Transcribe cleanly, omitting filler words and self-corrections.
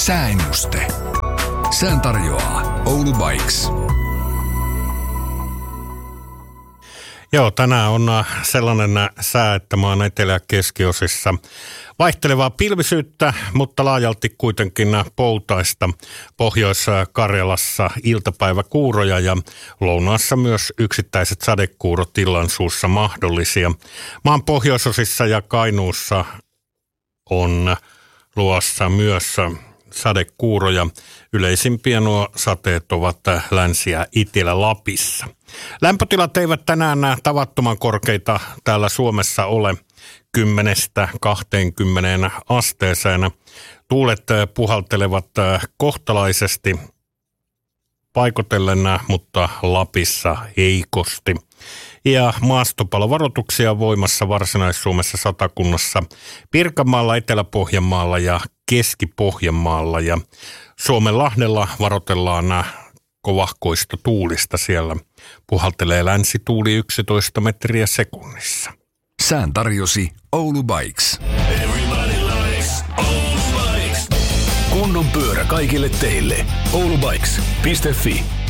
Sääennuste. Sään tarjoaa Oulu Bikes. Joo, tänään on sellainen sää, että maan etelä- ja keskiosissa vaihtelevaa pilvisyyttä, mutta laajalti kuitenkin poutaista. Pohjois-Karjalassa iltapäiväkuuroja ja lounaassa myös yksittäiset sadekuurot illansuussa mahdollisia. Maan pohjoisosissa ja Kainuussa on luossa myös sadekuuroja. Yleisimpiä nuo sateet ovat Länsi- ja Etelä-Lapissa. Lämpötilat eivät tänään tavattoman korkeita täällä Suomessa ole 10-20 asteeseen. Tuulet puhaltelevat kohtalaisesti paikotellen, mutta Lapissa heikosti. Ja maastopalovaroituksia voimassa Varsinais-Suomessa, Satakunnassa, Pirkanmaalla, Etelä-Pohjanmaalla ja Keski-Pohjanmaalla. Ja Suomenlahdella varoitellaan kovahkoista tuulista. Siellä puhaltelee länsituuli 11 metriä sekunnissa. Sään tarjosi Oulu Bikes. Kunnon pyörä kaikille teille. Oulubikes.fi